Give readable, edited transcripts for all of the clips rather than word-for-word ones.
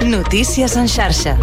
Notícies en xarxa.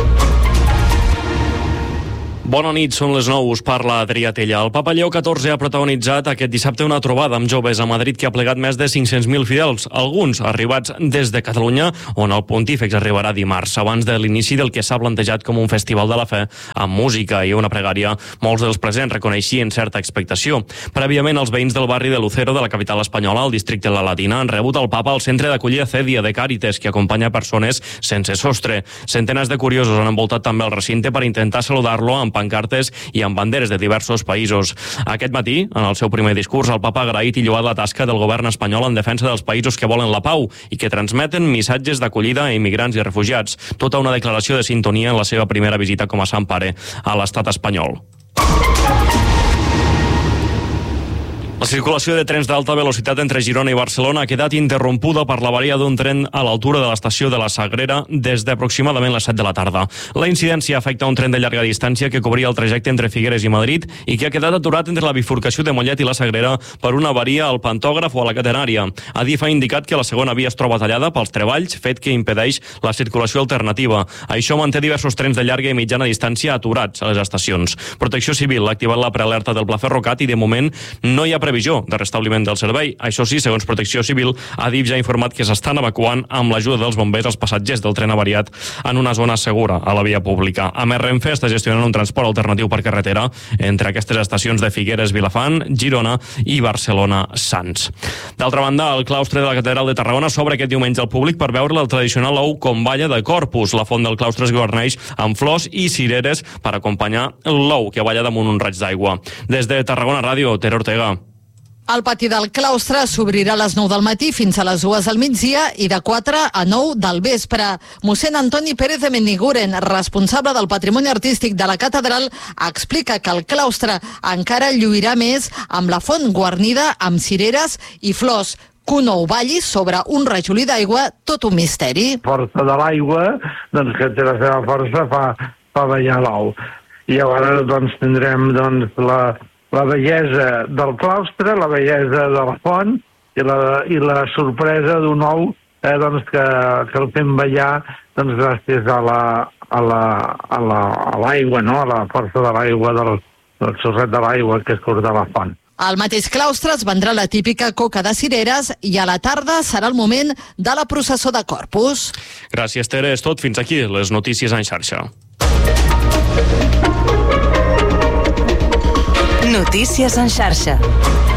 Bona nit, són les 9, us parla Adrià Tella. El Papa Lleó XIV ha protagonitzat aquest dissabte una trobada amb joves a Madrid que ha plegat més de 500.000 fidels, alguns arribats des de Catalunya, on el pontífex arribarà dimarts, abans de l'inici del que s'ha plantejat com un festival de la fe, amb música i una pregària. Molts dels presents reconeixien certa expectació. Prèviament, els veïns del barri de Lucero, de la capital espanyola, al districte de la Latina, han rebut el Papa al centre d'acollida Cèdia de Càritas, que acompanya persones sense sostre. Centenars de curiosos han envoltat també el recinte per intentar saludar-lo amb pancartes i amb banderes de diversos països. Aquest matí, en el seu primer discurs, el Papa ha agraït i lloat la tasca del govern espanyol en defensa dels països que volen la pau i que transmeten missatges d'acollida a immigrants i refugiats. Tota una declaració de sintonia en la seva primera visita com a Sant Pare a l'estat espanyol. La circulació de trens d'alta velocitat entre Girona i Barcelona ha quedat interrompuda per l'avaria d'un tren a l'altura de l'estació de la Sagrera des d'aproximadament les 7 de la tarda. La incidència afecta un tren de llarga distància que cobria el trajecte entre Figueres i Madrid i que ha quedat aturat entre la bifurcació de Mollet i la Sagrera per una avaria al pantògraf o a la catenària. Adif ha indicat que la segona via es troba tallada pels treballs, fet que impedeix la circulació alternativa. Això manté diversos trens de llarga i mitjana distància aturats a les estacions. Protecció Civil ha activat la prealerta del Pla Ferrocat i de moment no hi ha previsió de restabliment del servei. Això sí, segons Protecció Civil, Adif ja ha informat que s'estan evacuant amb l'ajuda dels bombers els passatgers del tren avariat en una zona segura a la via pública. A més, Renfe està gestionant un transport alternatiu per carretera entre aquestes estacions de Figueres, Vilafant, Girona i Barcelona-Sants. D'altra banda, el claustre de la Catedral de Tarragona s'obre aquest diumenge al públic per veure el tradicional ou com balla de Corpus. La font del claustre es guarneix amb flors i cireres per acompanyar l'ou que balla damunt un raig d'aigua. Des de Tarragona Ràdio, Tere Ortega. El pati del claustre s'obrirà a les 9 del matí fins a les 2 del migdia i de 4 a 9 del vespre. Mossèn Antoni Pérez de Meniguren, responsable del patrimoni artístic de la catedral, explica que el claustre encara lluirà més amb la font guarnida amb cireres i flors. Que un ou balli sobre un rajolí d'aigua, tot un misteri. Força de l'aigua, doncs que té la seva força, fa ballar l'ou. I llavors tindrem la bellesa del claustre, la bellesa de la font i la sorpresa d'un ou que el fem ballar gràcies a l'aigua, no? A la força de l'aigua, del xorret de l'aigua que surt de la font. Al mateix claustre es vendrà la típica coca de cireres i a la tarda serà el moment de la processó de Corpus. Gràcies, Tere. És tot. Fins aquí les notícies en xarxa. Notícies en xarxa.